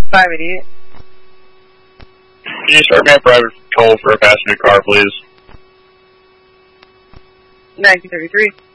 588. Can you start me a private toll for a passenger car, please? 1933.